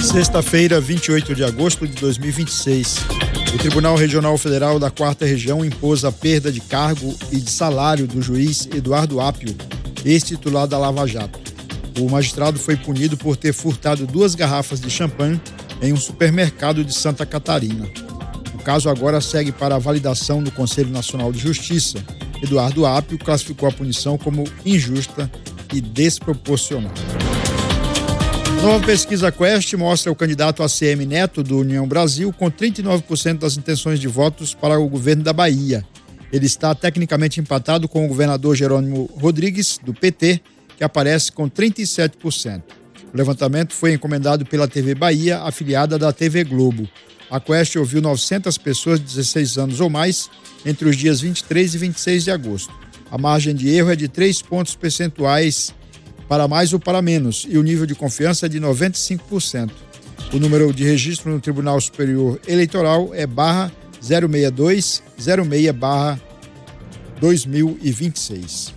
Sexta-feira, 28 de agosto de 2026. O Tribunal Regional Federal da 4ª Região impôs a perda de cargo e de salário do juiz Eduardo Apio, ex-titular da Lava Jato. O magistrado foi punido por ter furtado 2 garrafas de champanhe em um supermercado de Santa Catarina. O caso agora segue para a validação do Conselho Nacional de Justiça. Eduardo Apio classificou a punição como injusta e desproporcional. Nova pesquisa Quest mostra o candidato ACM Neto do União Brasil com 39% das intenções de votos para o governo da Bahia. Ele está tecnicamente empatado com o governador Jerônimo Rodrigues, do PT, que aparece com 37%. O levantamento foi encomendado pela TV Bahia, afiliada da TV Globo. A Quest ouviu 900 pessoas de 16 anos ou mais entre os dias 23 e 26 de agosto. A margem de erro é de 3 pontos percentuais para mais ou para menos, e o nível de confiança é de 95%. O número de registro no Tribunal Superior Eleitoral é /06206/2026.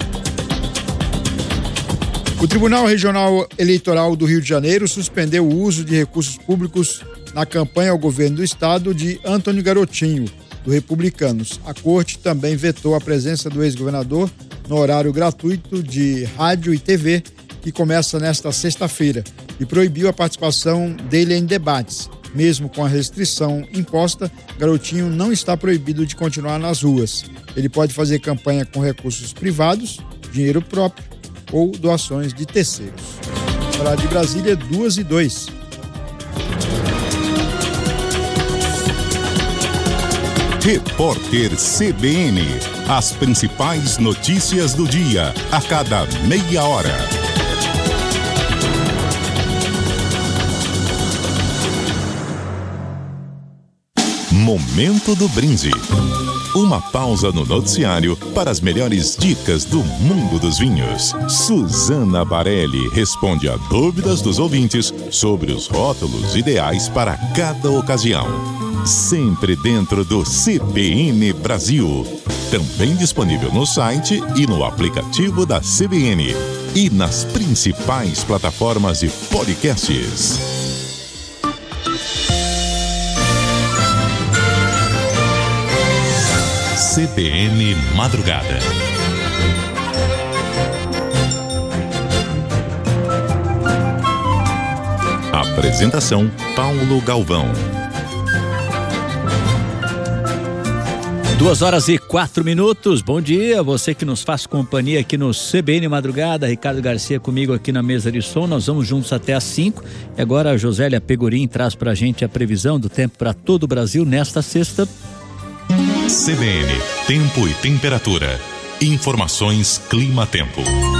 O Tribunal Regional Eleitoral do Rio de Janeiro suspendeu o uso de recursos públicos na campanha ao governo do estado de Antônio Garotinho, do Republicanos. A corte também vetou a presença do ex-governador no horário gratuito de rádio e TV, que começa nesta sexta-feira, e proibiu a participação dele em debates. Mesmo com a restrição imposta, Garotinho não está proibido de continuar nas ruas. Ele pode fazer campanha com recursos privados, dinheiro próprio ou doações de terceiros. Para de Brasília, 2:02. Repórter CBN. As principais notícias do dia, a cada meia hora. Momento do Brinde. Uma pausa no noticiário para as melhores dicas do mundo dos vinhos. Suzana Barelli responde a dúvidas dos ouvintes sobre os rótulos ideais para cada ocasião. Sempre dentro do CBN Brasil. Também disponível no site e no aplicativo da CBN. E nas principais plataformas de podcasts. CBN Madrugada. Apresentação: Paulo Galvão. 2h04. Bom dia, você que nos faz companhia aqui no CBN Madrugada. Ricardo Garcia comigo aqui na mesa de som. Nós vamos juntos até às 5. E agora a Josélia Pegorim traz pra gente a previsão do tempo para todo o Brasil nesta sexta. CBN, tempo e temperatura. Informações Clima-Tempo.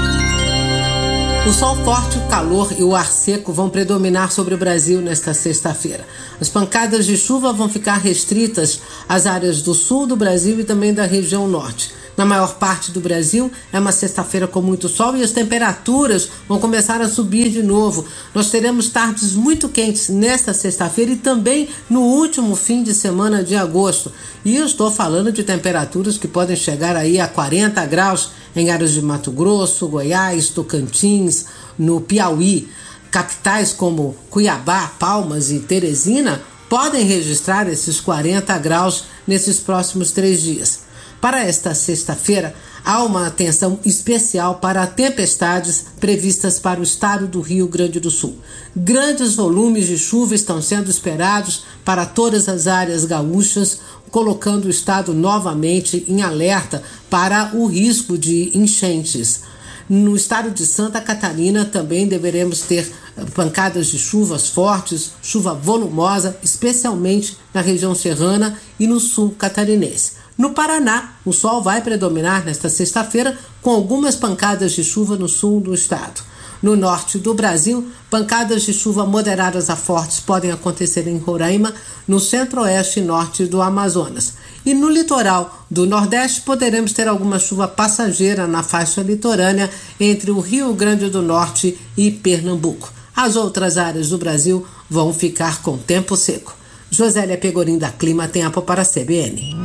O sol forte, o calor e o ar seco vão predominar sobre o Brasil nesta sexta-feira. As pancadas de chuva vão ficar restritas às áreas do sul do Brasil e também da região norte. Na maior parte do Brasil, é uma sexta-feira com muito sol e as temperaturas vão começar a subir de novo. Nós teremos tardes muito quentes nesta sexta-feira e também no último fim de semana de agosto. E eu estou falando de temperaturas que podem chegar aí a 40 graus em áreas de Mato Grosso, Goiás, Tocantins, no Piauí. Capitais como Cuiabá, Palmas e Teresina podem registrar esses 40 graus nesses próximos 3 dias. Para esta sexta-feira, há uma atenção especial para tempestades previstas para o estado do Rio Grande do Sul. Grandes volumes de chuva estão sendo esperados para todas as áreas gaúchas, colocando o estado novamente em alerta para o risco de enchentes. No estado de Santa Catarina também deveremos ter pancadas de chuvas fortes, chuva volumosa, especialmente na região serrana e no sul catarinense. No Paraná, o sol vai predominar nesta sexta-feira com algumas pancadas de chuva no sul do estado. No norte do Brasil, pancadas de chuva moderadas a fortes podem acontecer em Roraima, no centro-oeste e norte do Amazonas. E no litoral do Nordeste poderemos ter alguma chuva passageira na faixa litorânea entre o Rio Grande do Norte e Pernambuco. As outras áreas do Brasil vão ficar com tempo seco. Josélia Pegorim da Clima Tempo para a CBN.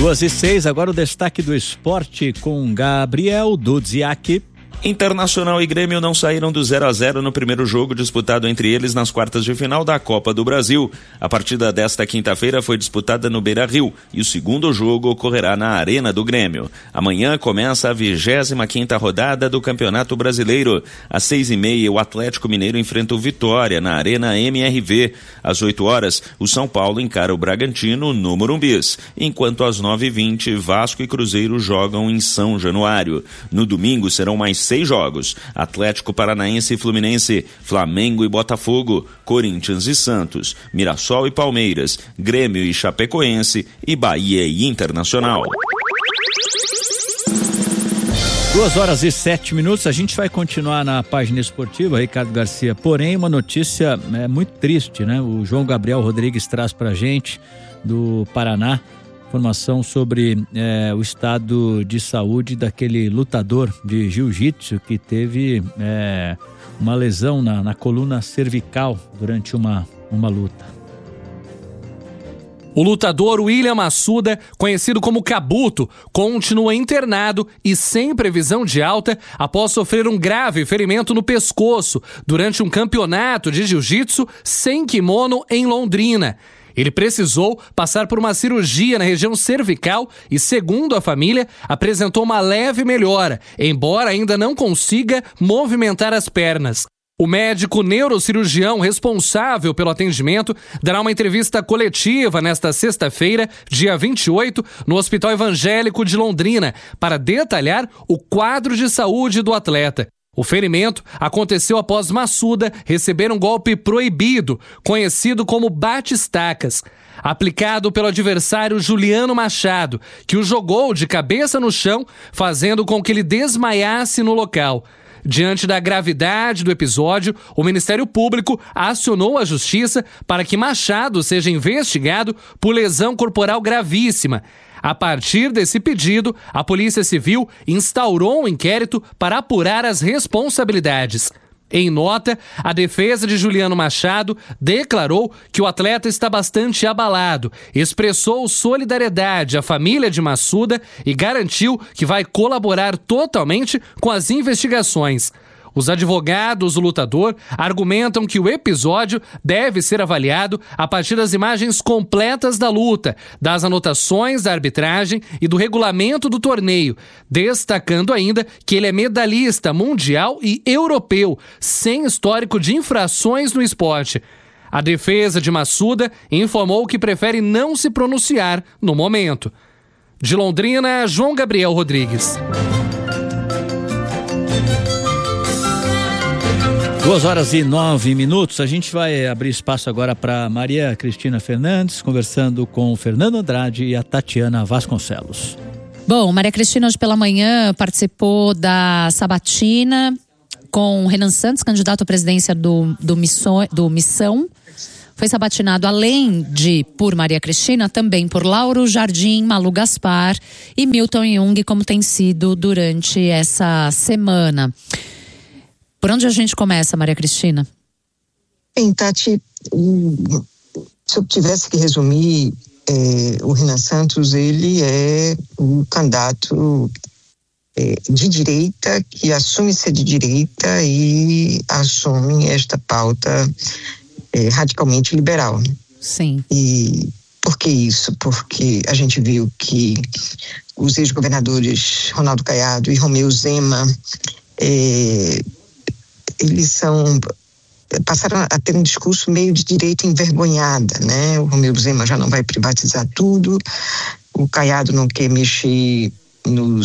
2:06, agora o destaque do esporte com Gabriel Dudziak. Internacional e Grêmio não saíram do 0-0 no primeiro jogo disputado entre eles nas quartas de final da Copa do Brasil. A partida desta quinta-feira foi disputada no Beira-Rio e o segundo jogo ocorrerá na Arena do Grêmio. Amanhã começa a 25ª rodada do Campeonato Brasileiro. Às 6:30, o Atlético Mineiro enfrenta o Vitória na Arena MRV. Às 8h, o São Paulo encara o Bragantino no Morumbis, enquanto às 9:20, Vasco e Cruzeiro jogam em São Januário. No domingo serão mais 6 jogos: Atlético Paranaense e Fluminense, Flamengo e Botafogo, Corinthians e Santos, Mirassol e Palmeiras, Grêmio e Chapecoense e Bahia e Internacional. 2h07. A gente vai continuar na página esportiva, Ricardo Garcia. Porém, uma notícia muito triste, né? O João Gabriel Rodrigues traz pra gente do Paraná informação sobre o estado de saúde daquele lutador de jiu-jitsu que teve uma lesão na coluna cervical durante uma luta. O lutador William Massuda, conhecido como Cabuto, continua internado e sem previsão de alta após sofrer um grave ferimento no pescoço durante um campeonato de jiu-jitsu sem kimono em Londrina. Ele precisou passar por uma cirurgia na região cervical e, segundo a família, apresentou uma leve melhora, embora ainda não consiga movimentar as pernas. O médico neurocirurgião responsável pelo atendimento dará uma entrevista coletiva nesta sexta-feira, dia 28, no Hospital Evangélico de Londrina, para detalhar o quadro de saúde do atleta. O ferimento aconteceu após Massuda receber um golpe proibido, conhecido como bate-estacas, aplicado pelo adversário Juliano Machado, que o jogou de cabeça no chão, fazendo com que ele desmaiasse no local. Diante da gravidade do episódio, o Ministério Público acionou a Justiça para que Machado seja investigado por lesão corporal gravíssima. A partir desse pedido, a Polícia Civil instaurou um inquérito para apurar as responsabilidades. Em nota, a defesa de Juliano Machado declarou que o atleta está bastante abalado, expressou solidariedade à família de Massuda e garantiu que vai colaborar totalmente com as investigações. Os advogados do lutador argumentam que o episódio deve ser avaliado a partir das imagens completas da luta, das anotações da arbitragem e do regulamento do torneio, destacando ainda que ele é medalhista mundial e europeu, sem histórico de infrações no esporte. A defesa de Massuda informou que prefere não se pronunciar no momento. De Londrina, João Gabriel Rodrigues. 2h09. A gente vai abrir espaço agora para Maria Cristina Fernandes, conversando com o Fernando Andrade e a Tatiana Vasconcelos. Bom, Maria Cristina hoje pela manhã participou da sabatina com Renan Santos, candidato à presidência do Missão. Foi sabatinado, além de por Maria Cristina, também por Lauro Jardim, Malu Gaspar e Milton Jung, como tem sido durante essa semana. Por onde a gente começa, Maria Cristina? Bem, Tati, se eu tivesse que resumir, o Renan Santos, ele é um candidato de direita, que assume ser de direita e assume esta pauta radicalmente liberal. Sim. E por que isso? Porque a gente viu que os ex-governadores Ronaldo Caiado e Romeu Zema eles passaram a ter um discurso meio de direita envergonhada, né? O Romeu Zema já não vai privatizar tudo, o Caiado não quer mexer no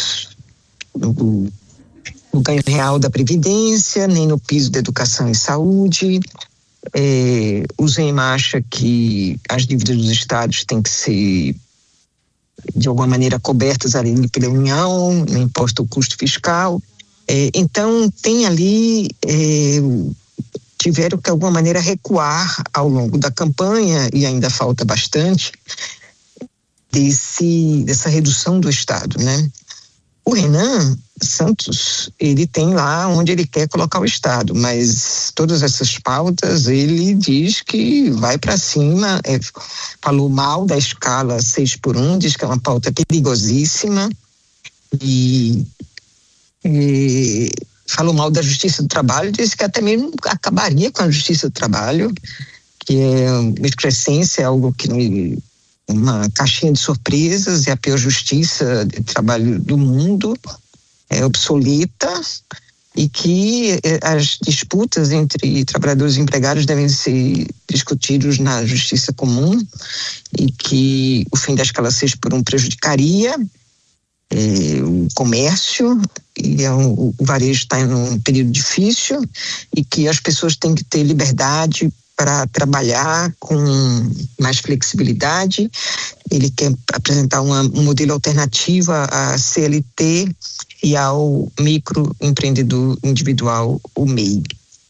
ganho real da Previdência, nem no piso da educação e saúde. O Zema acha que as dívidas dos estados têm que ser, de alguma maneira, cobertas ali pela União, no imposto ao custo fiscal. Então, tem ali, tiveram que, de alguma maneira, recuar ao longo da campanha, e ainda falta bastante, dessa redução do Estado, né? O Renan Santos, ele tem lá onde ele quer colocar o Estado, mas todas essas pautas ele diz que vai para cima, falou mal da escala 6x1, diz que é uma pauta perigosíssima e falou mal da Justiça do Trabalho, disse que até mesmo acabaria com a Justiça do Trabalho, que é uma excrescência, algo que uma caixinha de surpresas, é a pior justiça de trabalho do mundo, é obsoleta, e que as disputas entre trabalhadores e empregados devem ser discutidos na justiça comum, e que o fim da escala 6x1 prejudicaria o comércio, e o varejo está em um período difícil, e que as pessoas têm que ter liberdade para trabalhar com mais flexibilidade. Ele quer apresentar um modelo alternativo à CLT e ao microempreendedor individual, o MEI.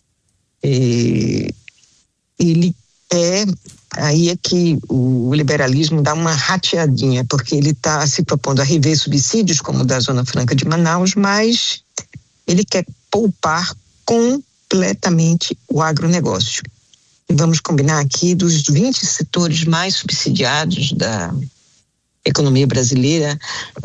Ele aí é que o liberalismo dá uma rateadinha, porque ele está se propondo a rever subsídios, como o da Zona Franca de Manaus, mas ele quer poupar completamente o agronegócio. Vamos combinar aqui, dos 20 setores mais subsidiados da economia brasileira,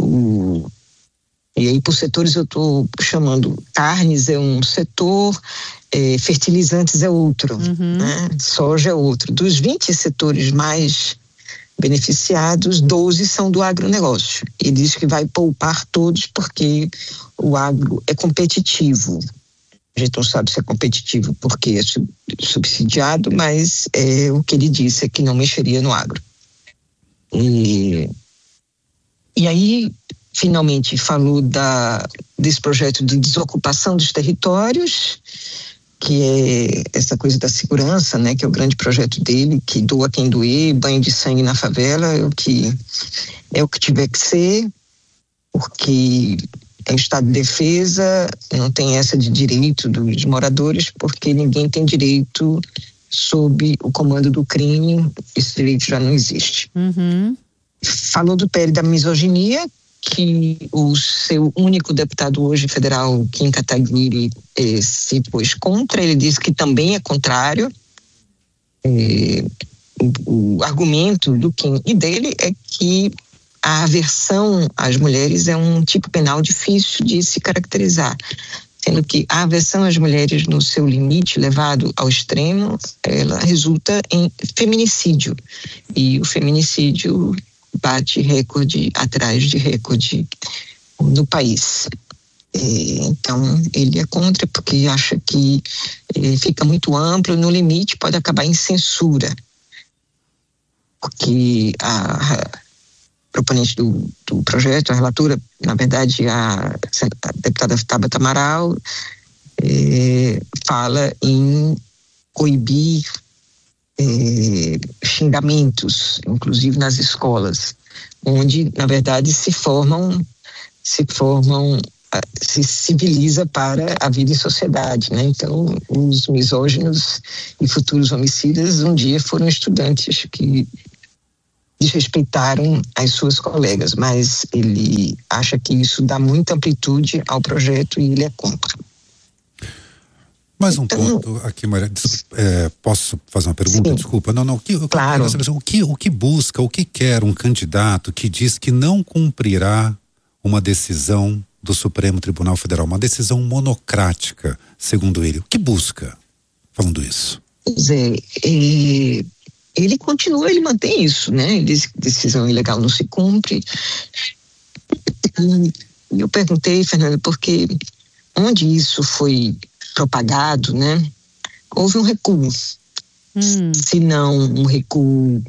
e aí por setores eu estou chamando: carnes é um setor, fertilizantes é outro, né? Soja é outro. Dos 20 setores mais beneficiados, 12 são do agronegócio. Ele diz que vai poupar todos porque o agro é competitivo. A gente não sabe se é competitivo porque é subsidiado, mas o que ele disse é que não mexeria no agro. E aí, finalmente, falou desse projeto de desocupação dos territórios, que é essa coisa da segurança, né, que é o grande projeto dele, que doa quem doer, banho de sangue na favela, é o que tiver que ser, porque é estado de defesa, não tem essa de direito dos moradores, porque ninguém tem direito sob o comando do crime, esse direito já não existe. Falou do PL da misoginia, que o seu único deputado hoje federal, Kim Kataguiri, se pôs contra. Ele disse que também é contrário. O argumento do Kim e dele é que a aversão às mulheres é um tipo penal difícil de se caracterizar, sendo que a aversão às mulheres, no seu limite levado ao extremo, ela resulta em feminicídio, e o feminicídio bate recorde atrás de recorde no país. Então ele é contra, porque acha que fica muito amplo, no limite pode acabar em censura, porque a proponente do projeto, a relatora, na verdade a deputada Tabata Amaral, fala em coibir xingamentos, inclusive nas escolas, onde na verdade se civiliza para a vida em sociedade, né? Então os misóginos e futuros homicidas um dia foram estudantes que desrespeitaram as suas colegas, mas ele acha que isso dá muita amplitude ao projeto e ele é contra. Mais um ponto aqui, Maria. Posso fazer uma pergunta? Sim. Desculpa. Não. Claro. O que busca, o que quer um candidato que diz que não cumprirá uma decisão do Supremo Tribunal Federal, uma decisão monocrática, segundo ele? O que busca falando isso? Pois ele continua, ele mantém isso, né? Ele diz que decisão ilegal não se cumpre. E eu perguntei, Fernanda, porque onde isso foi propagado, né? Houve um recuo. Se não um recuo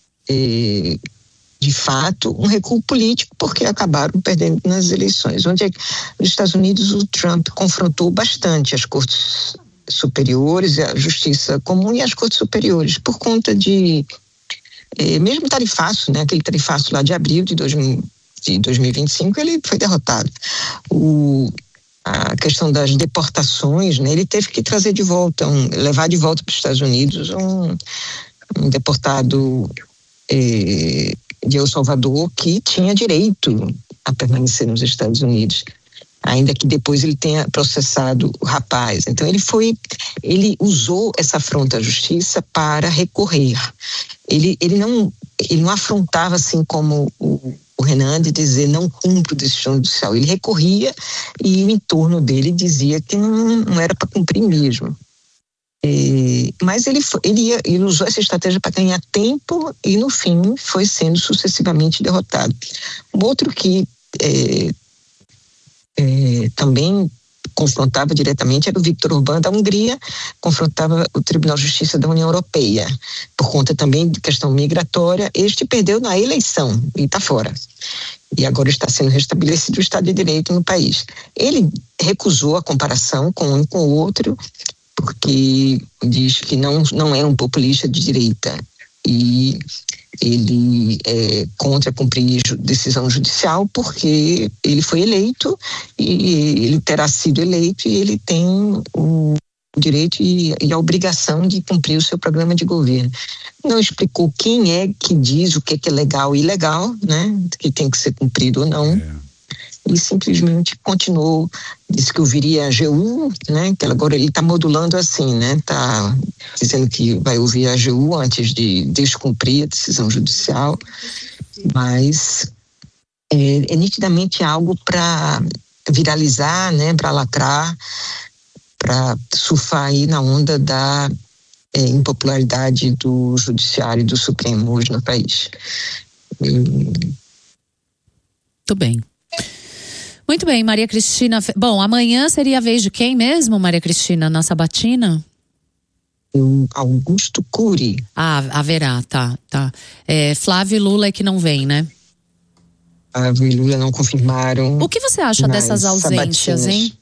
de fato, um recuo político, porque acabaram perdendo nas eleições. Onde nos Estados Unidos o Trump confrontou bastante as cortes superiores, a justiça comum e as cortes superiores, por conta de mesmo tarifaço, né? Aquele tarifaço lá de abril de 2025, ele foi derrotado. A questão das deportações, né? Ele teve que trazer de volta, levar de volta para os Estados Unidos um deportado de El Salvador que tinha direito a permanecer nos Estados Unidos, ainda que depois ele tenha processado o rapaz. Então ele usou essa afronta à justiça para recorrer. Ele não afrontava assim como o Renan de dizer não cumpre o decisão judicial. Ele recorria e o entorno dele dizia que não era para cumprir mesmo. Mas ele usou essa estratégia para ganhar tempo e no fim foi sendo sucessivamente derrotado. Um outro que também confrontava diretamente era o Viktor Orbán da Hungria, confrontava o Tribunal de Justiça da União Europeia, por conta também de questão migratória. Este perdeu na eleição e está fora. E agora está sendo restabelecido o Estado de Direito no país. Ele recusou a comparação com um com o outro, porque diz que não é um populista de direita. E ele é contra cumprir decisão judicial porque ele foi eleito e ele terá sido eleito e ele tem o direito e a obrigação de cumprir o seu programa de governo. Não explicou quem é que diz o que é legal e ilegal, né? Que tem que ser cumprido ou não. E simplesmente continuou, disse que ouviria a AGU, né? Que agora ele está modulando assim, né? Está dizendo que vai ouvir a AGU antes de descumprir a decisão judicial, mas é nitidamente algo para viralizar, né? Para lacrar, para surfar aí na onda da impopularidade do judiciário e do Supremo hoje no país. Muito bem. Muito bem, Maria Cristina. Bom, amanhã seria a vez de quem mesmo, Maria Cristina, na sabatina? O Augusto Cury. Haverá, tá. Flávio e Lula é que não vem, né? Flávio e Lula não confirmaram. O que você acha dessas ausências, sabatinas, hein?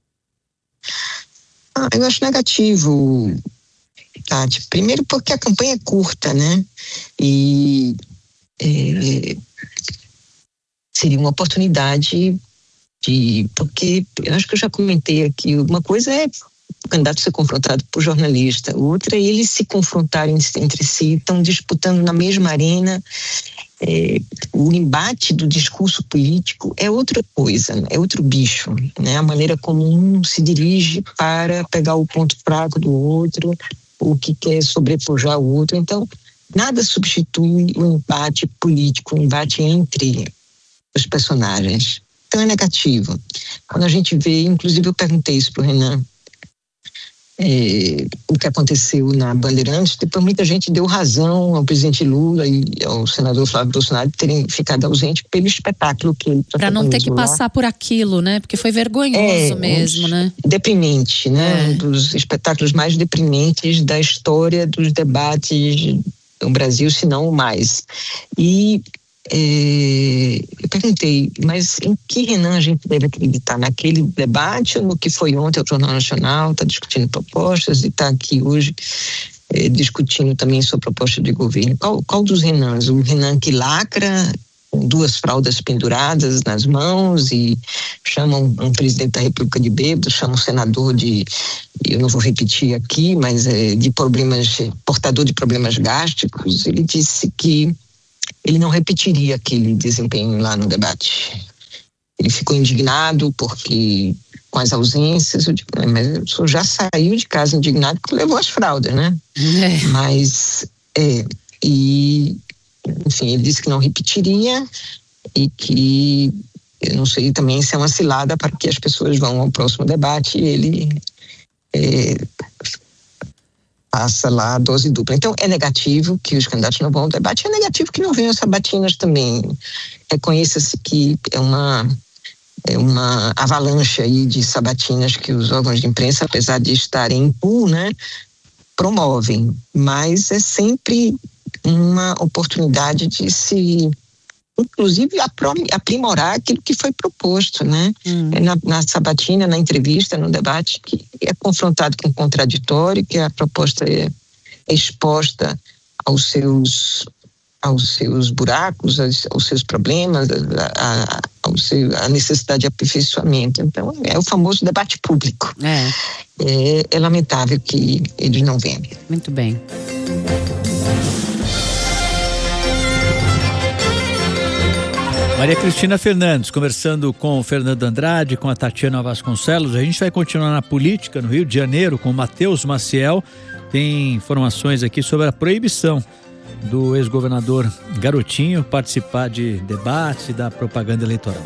Eu acho negativo, Tati. Primeiro porque a campanha é curta, né? E seria uma oportunidade porque eu acho que eu já comentei aqui, uma coisa é o candidato ser confrontado por jornalista, outra é eles se confrontarem entre si, estão disputando na mesma arena. O embate do discurso político é outra coisa, é outro bicho, né? A maneira como um se dirige para pegar o ponto fraco do outro, o que quer sobrepujar o outro. Então, nada substitui o embate político, o embate entre os personagens. Então é negativo. Quando a gente vê, inclusive eu perguntei isso para o Renan, o que aconteceu na Bandeirantes, depois muita gente deu razão ao presidente Lula e ao senador Flávio Bolsonaro de terem ficado ausentes pelo espetáculo que ele para não ter que passar por aquilo, né? Porque foi vergonhoso mesmo, né? Deprimente, né? Um dos espetáculos mais deprimentes da história dos debates no Brasil, se não o mais. E eu perguntei, mas em que Renan a gente deve acreditar? Naquele debate ou no que foi ontem ao Jornal Nacional, está discutindo propostas e está aqui hoje discutindo também sua proposta de governo? Qual dos Renans? O Renan que lacra com 2 fraldas penduradas nas mãos e chama um presidente da República de bêbado, chama um senador eu não vou repetir aqui, mas de portador de problemas gástricos. Ele disse que ele não repetiria aquele desempenho lá no debate. Ele ficou indignado porque com as ausências, eu digo, mas o senhor já saiu de casa indignado porque levou as fraldas, né? Mas, enfim, ele disse que não repetiria e que, eu não sei também se é uma cilada para que as pessoas vão ao próximo debate e ele passa lá a dose dupla. Então é negativo que os candidatos não vão ao debate, é negativo que não venham as sabatinas também. Reconheça-se que é uma avalanche aí de sabatinas que os órgãos de imprensa, apesar de estarem em pool, né, promovem, mas é sempre uma oportunidade de se, inclusive, aprimorar aquilo que foi proposto, né? Na sabatina, na entrevista, no debate, que é confrontado com o contraditório, que a proposta é exposta aos seus buracos, aos seus problemas, a necessidade de aperfeiçoamento. Então, é o famoso debate público. É lamentável que eles não venham. Muito bem. Maria Cristina Fernandes, conversando com o Fernando Andrade, com a Tatiana Vasconcelos. A gente vai continuar na política no Rio de Janeiro com o Matheus Maciel. Tem informações aqui sobre a proibição do ex-governador Garotinho participar de debates e da propaganda eleitoral.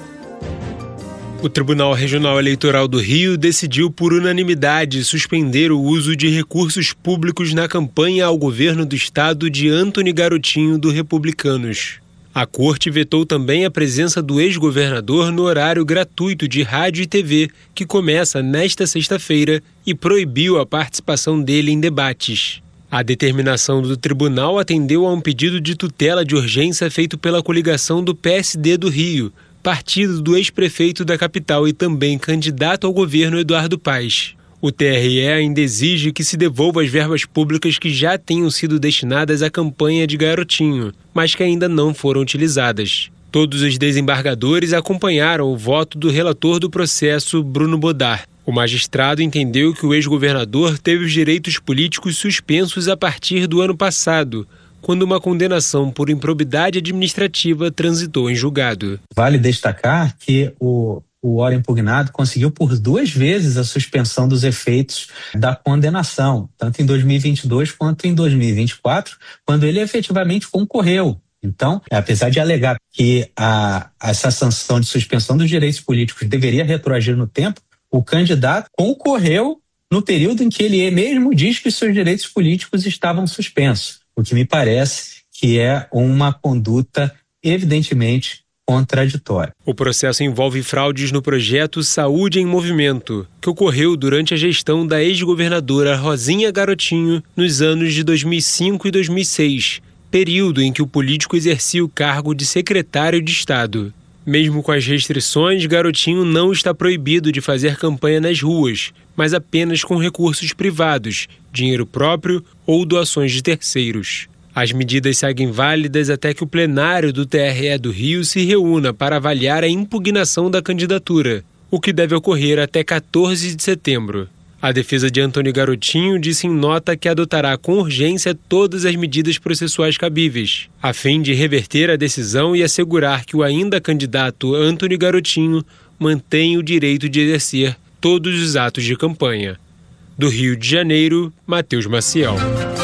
O Tribunal Regional Eleitoral do Rio decidiu por unanimidade suspender o uso de recursos públicos na campanha ao governo do estado de Antony Garotinho, do Republicanos. A corte vetou também a presença do ex-governador no horário gratuito de rádio e TV, que começa nesta sexta-feira, e proibiu a participação dele em debates. A determinação do tribunal atendeu a um pedido de tutela de urgência feito pela coligação do PSD do Rio, partido do ex-prefeito da capital e também candidato ao governo Eduardo Paes. O TRE ainda exige que se devolva as verbas públicas que já tenham sido destinadas à campanha de Garotinho, mas que ainda não foram utilizadas. Todos os desembargadores acompanharam o voto do relator do processo, Bruno Bodar. O magistrado entendeu que o ex-governador teve os direitos políticos suspensos a partir do ano passado, quando uma condenação por improbidade administrativa transitou em julgado. Vale destacar que o órgão impugnado conseguiu por 2 vezes a suspensão dos efeitos da condenação, tanto em 2022 quanto em 2024, quando ele efetivamente concorreu. Então, apesar de alegar que essa sanção de suspensão dos direitos políticos deveria retroagir no tempo, o candidato concorreu no período em que ele mesmo diz que seus direitos políticos estavam suspensos, o que me parece que é uma conduta evidentemente contraditória. O processo envolve fraudes no projeto Saúde em Movimento, que ocorreu durante a gestão da ex-governadora Rosinha Garotinho nos anos de 2005 e 2006, período em que o político exercia o cargo de secretário de Estado. Mesmo com as restrições, Garotinho não está proibido de fazer campanha nas ruas, mas apenas com recursos privados, dinheiro próprio ou doações de terceiros. As medidas seguem válidas até que o plenário do TRE do Rio se reúna para avaliar a impugnação da candidatura, o que deve ocorrer até 14 de setembro. A defesa de Antony Garotinho disse em nota que adotará com urgência todas as medidas processuais cabíveis, a fim de reverter a decisão e assegurar que o ainda candidato Antony Garotinho mantém o direito de exercer todos os atos de campanha. Do Rio de Janeiro, Matheus Maciel.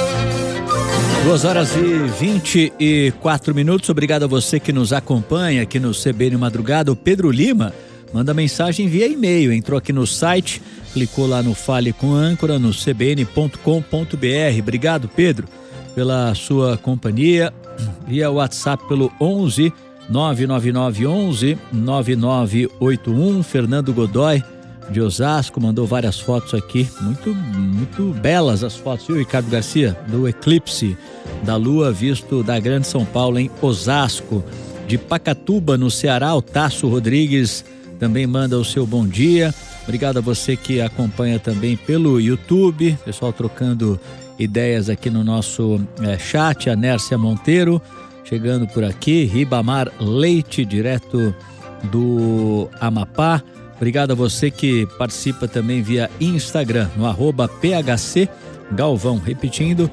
2h24. Obrigado a você que nos acompanha aqui no CBN Madrugada. O Pedro Lima manda mensagem via e-mail. Entrou aqui no site, clicou lá no Fale com Âncora, no cbn.com.br. Obrigado, Pedro, pela sua companhia. Via WhatsApp pelo 11 999 11 9981. Fernando Godoy, de Osasco, mandou várias fotos aqui, muito belas as fotos, viu, Ricardo Garcia? Do eclipse da lua visto da Grande São Paulo em Osasco. De Pacatuba, no Ceará, o Tasso Rodrigues também manda o seu bom dia. Obrigado a você que acompanha também pelo YouTube, pessoal trocando ideias aqui no nosso chat. A Nércia Monteiro chegando por aqui, Ribamar Leite, direto do Amapá. Obrigado a você que participa também via Instagram, no @PHC Galvão. Repetindo,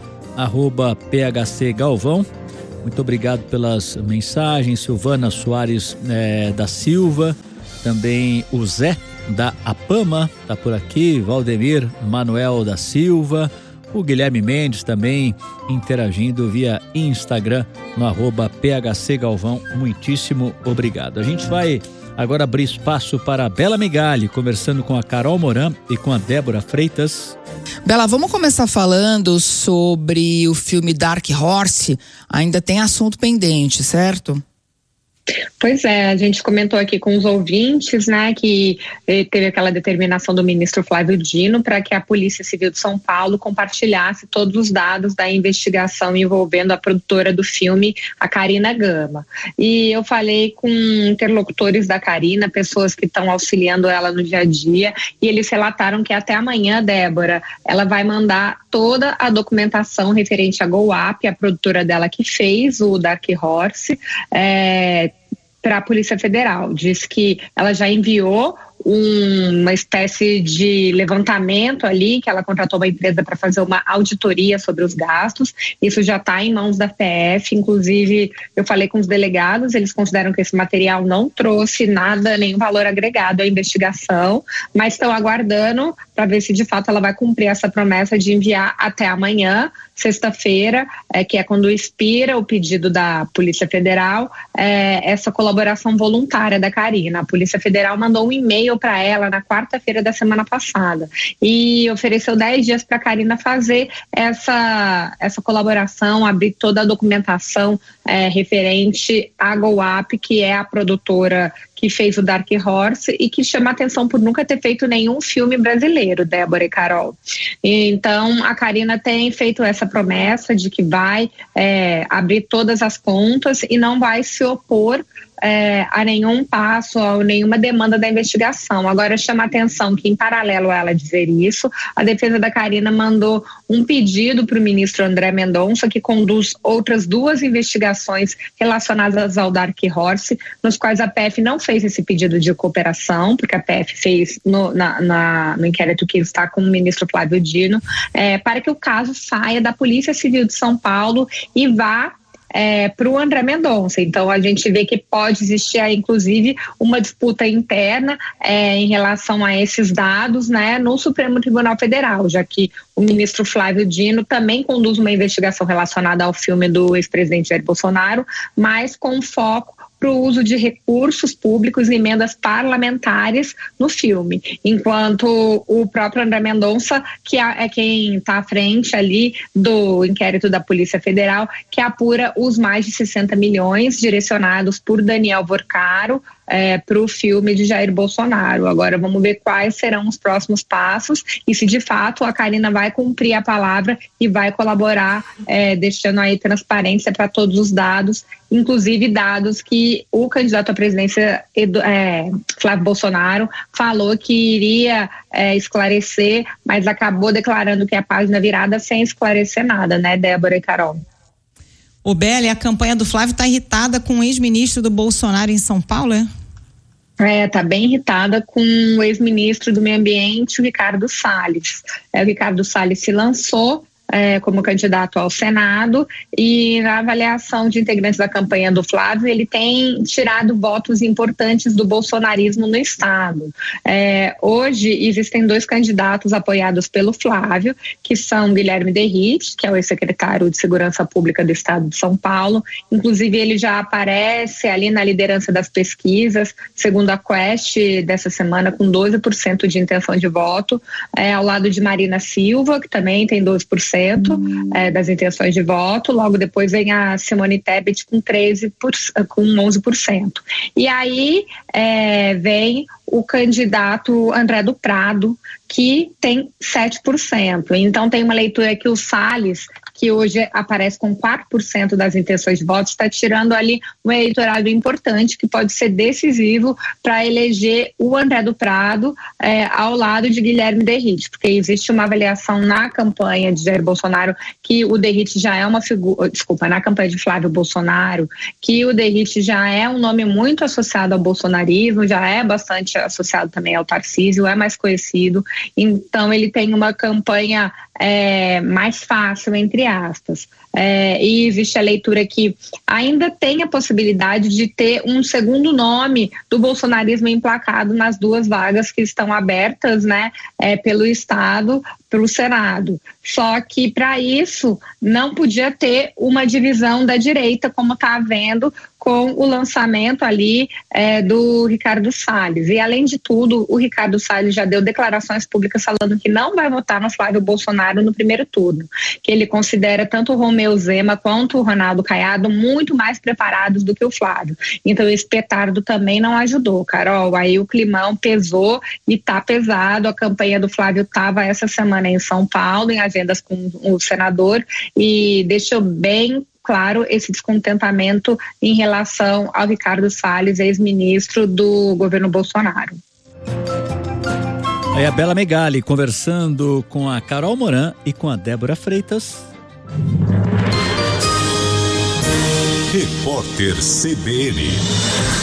@PHC Galvão. Muito obrigado pelas mensagens. Silvana Soares da Silva, também o Zé da Apama está por aqui, Valdemir Manuel da Silva, o Guilherme Mendes também interagindo via Instagram, no @PHC Galvão. Muitíssimo obrigado. A gente vai agora abrir espaço para a Bela Megali, conversando com a Carol Moran e com a Débora Freitas. Bela, vamos começar falando sobre o filme Dark Horse. Ainda tem assunto pendente, certo? Pois é, a gente comentou aqui com os ouvintes, né, que teve aquela determinação do ministro Flávio Dino para que a Polícia Civil de São Paulo compartilhasse todos os dados da investigação envolvendo a produtora do filme, a Karina Gama. E eu falei com interlocutores da Karina, pessoas que estão auxiliando ela no dia a dia, e eles relataram que até amanhã, Débora, ela vai mandar toda a documentação referente à GoUp, a produtora dela que fez o Dark Horse, para a Polícia Federal. Diz que ela já enviou uma espécie de levantamento ali, que ela contratou uma empresa para fazer uma auditoria sobre os gastos. Isso já está em mãos da PF, inclusive eu falei com os delegados, eles consideram que esse material não trouxe nada, nenhum valor agregado à investigação, mas estão aguardando para ver se de fato ela vai cumprir essa promessa de enviar até amanhã, sexta-feira, que é quando expira o pedido da Polícia Federal, essa colaboração voluntária da Karina. A Polícia Federal mandou um e-mail para ela na quarta-feira da semana passada e ofereceu 10 dias para a Karina fazer essa colaboração, abrir toda a documentação referente à GoUp, que é a produtora que fez o Dark Horse e que chama atenção por nunca ter feito nenhum filme brasileiro, Débora e Carol. Então, a Karina tem feito essa promessa de que vai abrir todas as contas e não vai se opor a nenhum passo, a nenhuma demanda da investigação. Agora, chama atenção que, em paralelo a ela dizer isso, a defesa da Karina mandou um pedido para o ministro André Mendonça, que conduz outras 2 investigações relacionadas ao Dark Horse, nos quais a PF não fez esse pedido de cooperação, porque a PF fez no inquérito que está com o ministro Flávio Dino, para que o caso saia da Polícia Civil de São Paulo e vá para o André Mendonça. Então a gente vê que pode existir inclusive uma disputa interna em relação a esses dados, né, no Supremo Tribunal Federal, já que o ministro Flávio Dino também conduz uma investigação relacionada ao filme do ex-presidente Jair Bolsonaro, mas com foco para o uso de recursos públicos e emendas parlamentares no filme, enquanto o próprio André Mendonça, que é quem está à frente ali do inquérito da Polícia Federal, que apura os mais de 60 milhões direcionados por Daniel Vorcaro para o filme de Jair Bolsonaro. Agora vamos ver quais serão os próximos passos e se de fato a Karina vai cumprir a palavra e vai colaborar, deixando aí transparência para todos os dados, inclusive dados que o candidato à presidência Flávio Bolsonaro falou que iria esclarecer, mas acabou declarando que é a página virada sem esclarecer nada, né, Débora e Carol? O Belli, a campanha do Flávio está irritada com o ex-ministro do Bolsonaro em São Paulo, tá bem irritada com o ex-ministro do Meio Ambiente, o Ricardo Salles. O Ricardo Salles se lançou como candidato ao Senado e na avaliação de integrantes da campanha do Flávio, ele tem tirado votos importantes do bolsonarismo no estado. Hoje existem 2 candidatos apoiados pelo Flávio, que são Guilherme Derrit, que é o ex-secretário de Segurança Pública do estado de São Paulo, inclusive ele já aparece ali na liderança das pesquisas, segundo a Quest dessa semana, com 12% de intenção de voto, ao lado de Marina Silva, que também tem 12% das intenções de voto. Logo depois vem a Simone Tebet com 11%. E aí vem o candidato André do Prado, que tem 7%. Então tem uma leitura que o Salles, que hoje aparece com 4% das intenções de voto, está tirando ali um eleitorado importante que pode ser decisivo para eleger o André do Prado ao lado de Guilherme Derrit, porque existe uma avaliação na campanha de Jair Bolsonaro que o Derrit já é uma figura, na campanha de Flávio Bolsonaro, que o Derrit já é um nome muito associado ao bolsonarismo, já é bastante associado também ao Tarcísio, é mais conhecido, então ele tem uma campanha mais fácil, entre aspas. E existe a leitura que ainda tem a possibilidade de ter um segundo nome do bolsonarismo emplacado nas 2 vagas que estão abertas, né, pelo Estado, pelo Senado. Só que para isso não podia ter uma divisão da direita, como está havendo com o lançamento ali do Ricardo Salles. E além de tudo, o Ricardo Salles já deu declarações públicas falando que não vai votar no Flávio Bolsonaro no primeiro turno, que ele considera tanto o Romeu Zema quanto o Ronaldo Caiado muito mais preparados do que o Flávio. Então esse petardo também não ajudou, Carol. Aí o climão pesou e tá pesado. A campanha do Flávio estava essa semana em São Paulo, em agendas com o senador, e deixou bem claro esse descontentamento em relação ao Ricardo Salles, ex-ministro do governo Bolsonaro. Aí a Bela Megali conversando com a Carol Moran e com a Débora Freitas. Repórter CBN.